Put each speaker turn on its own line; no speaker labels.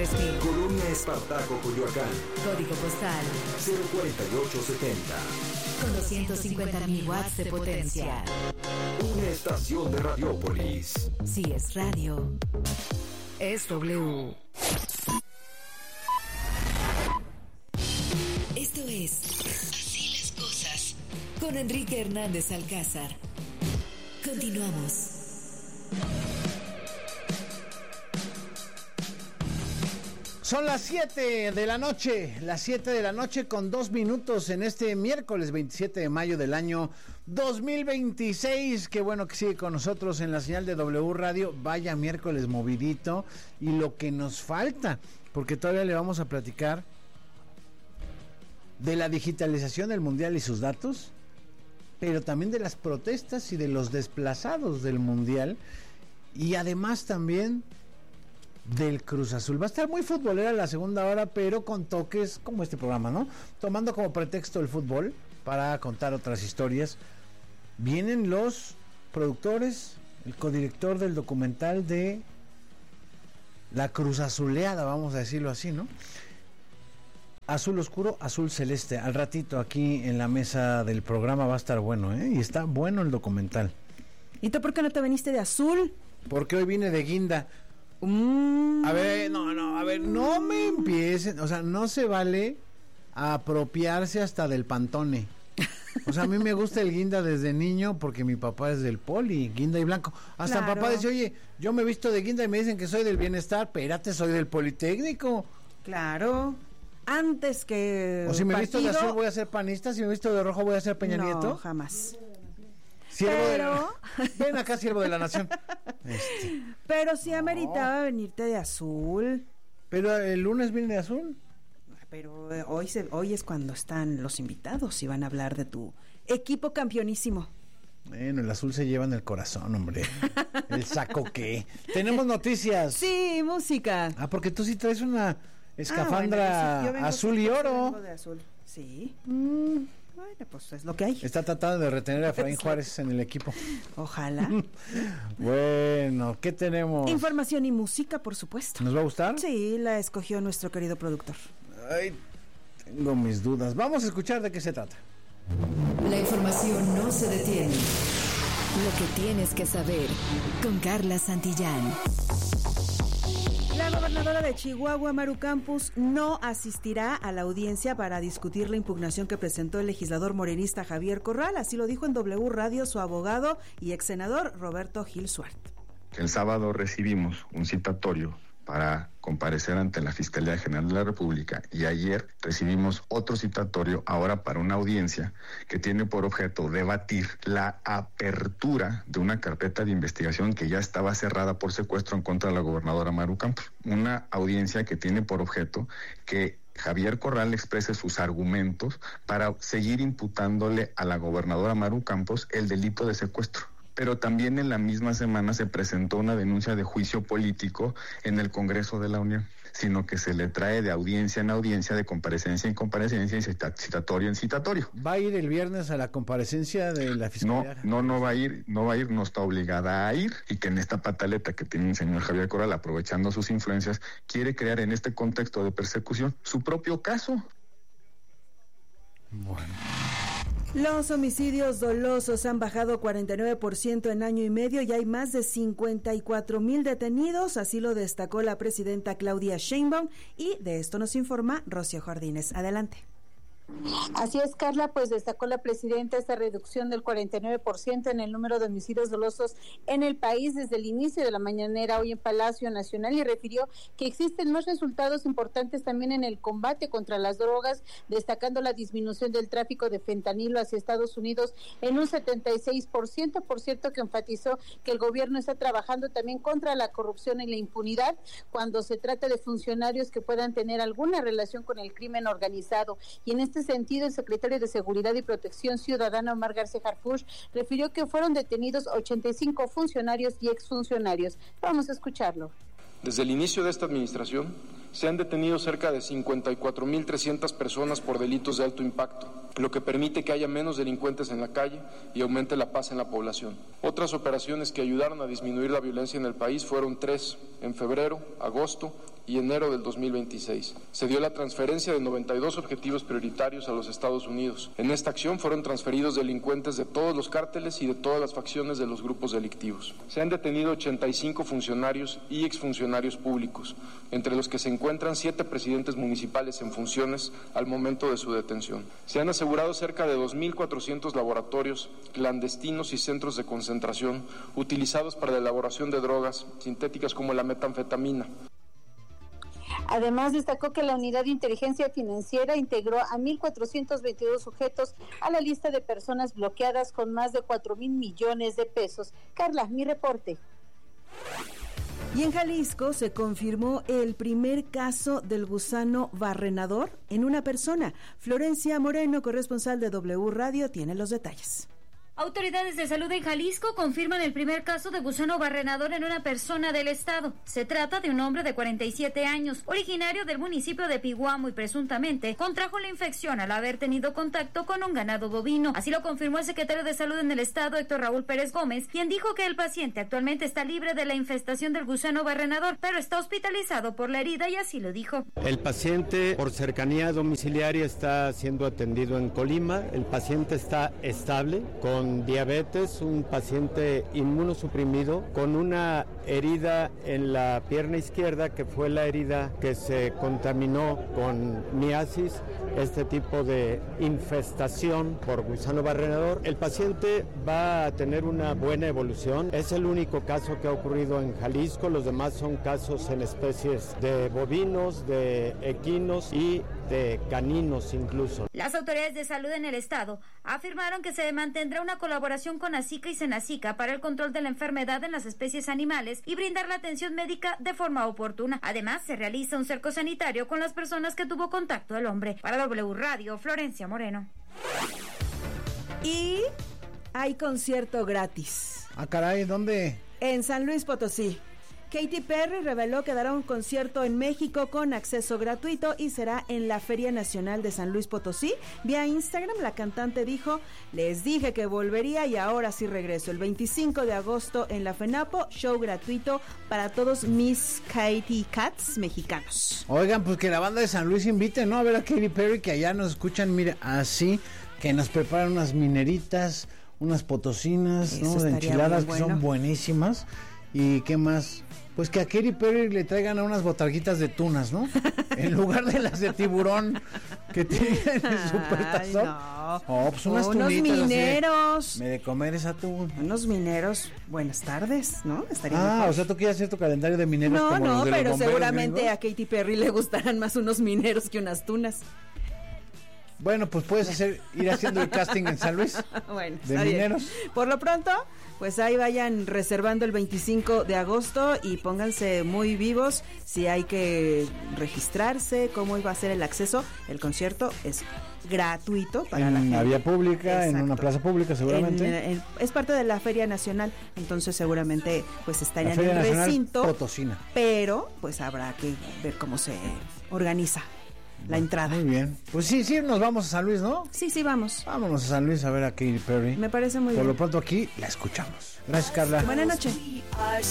Esquel.
Colonia Espartaco, Coyoacán.
Código postal
04870.
con 250.000 watts de potencia.
Una estación de Radiópolis.
Si es radio, es W. Esto es Así las cosas con Enrique Hernández Alcázar. Continuamos.
Son las 7 de la noche, las 7 de la noche con 2 minutos en este miércoles 27 de mayo del año 2026. Qué bueno que sigue con nosotros en la señal de W Radio. Vaya miércoles movidito y lo que nos falta, porque todavía le vamos a platicar de la digitalización del mundial y sus datos, pero también de las protestas y de los desplazados del mundial, y además también del Cruz Azul. Va a estar muy futbolera la segunda hora, pero con toques como este programa, ¿no? Tomando como pretexto el fútbol para contar otras historias. Vienen los productores, el codirector del documental de La Cruz Azuleada, vamos a decirlo así, ¿no? Azul oscuro, azul celeste. Al ratito aquí en la mesa del programa va a estar bueno, ¿eh? Y está bueno el documental.
¿Y tú por qué no te viniste de azul?
Porque hoy vine de guinda. A ver, no me empiecen, o sea, no se vale apropiarse hasta del Pantone. O sea, a mí me gusta el guinda desde niño porque mi papá es del Poli, guinda y blanco. Hasta
Claro.
el papá dice, oye, yo me he visto de guinda y me dicen que soy del Bienestar, espérate, soy del Politécnico.
Claro. Antes que
O si me he visto de
partido,
azul voy a ser panista, si me he visto de rojo voy a ser Peña Nieto.
No, jamás.
Siervo ven acá, siervo de la nación.
Pero sí ameritaba venirte de azul.
Pero el lunes viene de azul.
Pero hoy es cuando están los invitados y van a hablar de tu equipo campeonísimo.
Bueno, el azul se lleva en el corazón, hombre. El saco qué. Tenemos noticias.
Sí, música.
Ah, porque tú sí traes una escafandra
yo vengo
azul y oro.
vengo de azul. Sí. Bueno, pues es lo que hay.
Está tratando de retener a Efraín
Exacto.
Juárez en el equipo.
Ojalá.
Bueno, ¿qué tenemos?
Información y música, por supuesto.
¿Nos va a gustar?
Sí, la escogió nuestro querido productor.
Ay, tengo mis dudas. Vamos a escuchar de qué se trata.
La información no se detiene. Lo que tienes que saber con Carla Santillán.
La gobernadora de Chihuahua, Maru Campos, no asistirá a la audiencia para discutir la impugnación que presentó el legislador morenista Javier Corral. Así lo dijo en W Radio su abogado y ex senador Roberto Gil Suart.
El sábado recibimos un citatorio para comparecer ante la Fiscalía General de la República y ayer recibimos otro citatorio ahora para una audiencia que tiene por objeto debatir la apertura de una carpeta de investigación que ya estaba cerrada por secuestro en contra de la gobernadora Maru Campos. Una audiencia que tiene por objeto que Javier Corral exprese sus argumentos para seguir imputándole a la gobernadora Maru Campos el delito de secuestro. Pero también en la misma semana se presentó una denuncia de juicio político en el Congreso de la Unión, sino que se le trae de audiencia en audiencia, de comparecencia en comparecencia y citatorio en citatorio.
¿Va a ir el viernes a la comparecencia de la Fiscalía?
No va a ir, no está obligada a ir, y que en esta pataleta que tiene el señor Javier Corral, aprovechando sus influencias, quiere crear en este contexto de persecución su propio caso.
Bueno.
Los homicidios dolosos han bajado 49% en año y medio y hay más de 54,000 detenidos, así lo destacó la presidenta Claudia Sheinbaum, y de esto nos informa Rocío Jardines. Adelante.
Así es, Carla, pues destacó la presidenta esta reducción del 49% en el número de homicidios dolosos en el país desde el inicio de la mañanera hoy en Palacio Nacional, y refirió que existen más resultados importantes también en el combate contra las drogas, destacando la disminución del tráfico de fentanilo hacia Estados Unidos en un 76%, por cierto que enfatizó que el gobierno está trabajando también contra la corrupción y la impunidad cuando se trata de funcionarios que puedan tener alguna relación con el crimen organizado. Y en este sentido, el secretario de Seguridad y Protección Ciudadana, Omar García Harfuch, refirió que fueron detenidos 85 funcionarios y exfuncionarios. Vamos a escucharlo.
Desde el inicio de esta administración, se han detenido cerca de 54,300 personas por delitos de alto impacto, lo que permite que haya menos delincuentes en la calle y aumente la paz en la población. Otras operaciones que ayudaron a disminuir la violencia en el país fueron 3 en febrero, agosto y enero del 2026. Se dio la transferencia de 92 objetivos prioritarios a los Estados Unidos. En esta acción fueron transferidos delincuentes de todos los cárteles y de todas las facciones de los grupos delictivos. Se han detenido 85 funcionarios y exfuncionarios públicos, entre los que se encuentran 7 presidentes municipales en funciones al momento de su detención. Se han asegurado cerca de 2.400 laboratorios clandestinos y centros de concentración utilizados para la elaboración de drogas sintéticas como la metanfetamina.
Además, destacó que la Unidad de Inteligencia Financiera integró a 1.422 sujetos a la lista de personas bloqueadas con más de 4,000 millones de pesos. Carla, mi reporte.
Y en Jalisco se confirmó el primer caso del gusano barrenador en una persona. Florencia Moreno, corresponsal de W Radio, tiene los detalles.
Autoridades de salud en Jalisco confirman el primer caso de gusano barrenador en una persona del estado. Se trata de un hombre de 47 años, originario del municipio de Piguamo y presuntamente contrajo la infección al haber tenido contacto con un ganado bovino. Así lo confirmó el secretario de salud en el estado, Héctor Raúl Pérez Gómez, quien dijo que el paciente actualmente está libre de la infestación del gusano barrenador, pero está hospitalizado por la herida y así lo dijo.
El paciente por cercanía domiciliaria está siendo atendido en Colima. El paciente está estable con diabetes, un paciente inmunosuprimido con una herida en la pierna izquierda que fue la herida que se contaminó con miasis, este tipo de infestación por gusano barrenador. El paciente va a tener una buena evolución. Es el único caso que ha ocurrido en Jalisco. Los demás son casos en especies de bovinos, de equinos y de caninos incluso.
Las autoridades de salud en el estado afirmaron que se mantendrá una colaboración con ASICA y Senacica para el control de la enfermedad en las especies animales y brindar la atención médica de forma oportuna. Además, se realiza un cerco sanitario con las personas que tuvo contacto el hombre. Para W Radio, Florencia Moreno.
Y hay concierto gratis.
Ah, caray, ¿dónde?
En San Luis Potosí. Katy Perry reveló que dará un concierto en México con acceso gratuito y será en la Feria Nacional de San Luis Potosí. Vía Instagram, la cantante dijo: les dije que volvería y ahora sí regreso. El 25 de agosto en la FENAPO, show gratuito para todos mis Katy Cats mexicanos.
Oigan, pues que la banda de San Luis invite, ¿no? A ver a Katy Perry, que allá nos escuchan, mira, así, que nos preparan unas mineritas, unas potosinas, eso, ¿no? De enchiladas que son buenísimas. ¿Y qué más? Pues que a Katy Perry le traigan a unas botarguitas de tunas, ¿no? En lugar de las de tiburón que tienen en Supertazón.
No.
Oh, pues unos
mineros.
Me de comer esa atún.
Unos mineros. Buenas tardes, ¿no? Estaría
mejor. O sea, ¿tú quieres hacer tu calendario de mineros?
No,
como
no,
los de
pero
los
seguramente
gringos?
a Katy Perry le gustarán más unos mineros que unas tunas.
Bueno, pues puedes ir haciendo el casting en San Luis.
Bueno,
de mineros.
Bien. Por lo pronto, pues ahí vayan reservando el 25 de agosto y pónganse muy vivos si hay que registrarse, cómo iba a ser el acceso. El concierto es gratuito para la gente.
En la vía pública,
exacto,
en una plaza pública seguramente.
Es parte de la Feria Nacional, entonces seguramente pues estarían
en el
recinto
Potosina.
Pero pues habrá que ver cómo se organiza la entrada.
Muy bien. Pues sí, nos vamos a San Luis, ¿no?
Sí, vamos.
Vámonos a San Luis a ver a Katy Perry.
Me parece muy bien.
Por lo pronto aquí la escuchamos. Gracias, Carla.
Buenas noches.